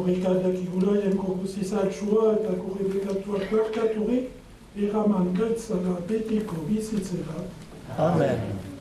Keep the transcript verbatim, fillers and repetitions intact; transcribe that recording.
Korrikadak igulaien kokuzizatxua eta korrebekatuak barkaturik, eraman gaitzala betiko bizitzera. Amen.